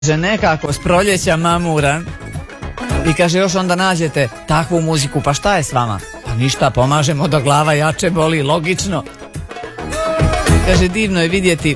Kaže, nekako s proljeća mamuran. I kaže, još onda nađete takvu muziku, pa šta je s vama? Pa ništa, pomažemo da glava jače boli, logično. Kaže, divno je vidjeti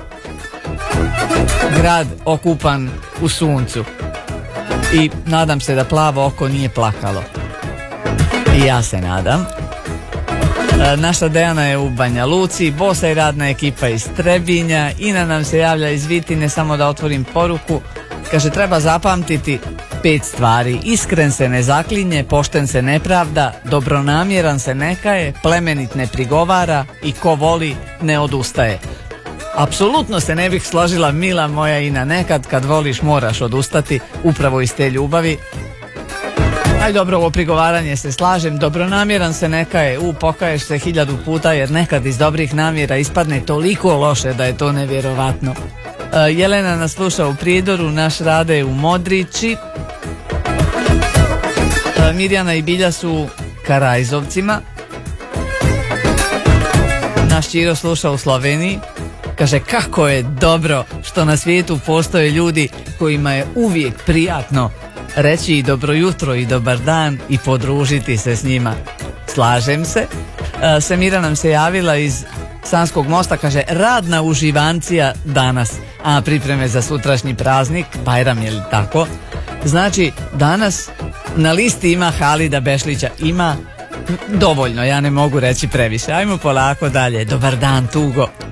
grad okupan u suncu. I nadam se da plavo oko nije plakalo. I ja se nadam. Naša Dejana je u Banja Luci, Bosa i radna ekipa iz Trebinja. Ina nam se javlja iz Vitine, samo da otvorim poruku. Kaže, treba zapamtiti 5 stvari. Iskren se ne zaklinje, pošten se ne pravda, dobronamjeran se ne kaje, plemenit ne prigovara i ko voli ne odustaje. Apsolutno se ne bih složila, mila moja Ina, nekad kad voliš moraš odustati upravo iz te ljubavi. Aj dobro, ovo prigovaranje se slažem, dobronamjeran se ne kaje, pokaješ se 1000 puta jer nekad iz dobrih namjera ispadne toliko loše da je to nevjerovatno. Jelena nas sluša u Prijedoru, naš Rade u Modrići. Mirjana i Bilja su u Karajzovcima. Naš Čiro sluša u Sloveniji. Kaže, kako je dobro što na svijetu postoje ljudi kojima je uvijek prijatno reći i dobro jutro i dobar dan i podružiti se s njima. Slažem se. Semira nam se javila iz Sanskog mosta, kaže, radna uživancija danas, a pripreme za sutrašnji praznik, Bajram, je li tako? Znači, danas na listi ima Halida Bešlića, ima dovoljno, ja ne mogu reći previše. Ajmo polako dalje. Dobar dan, Tugo.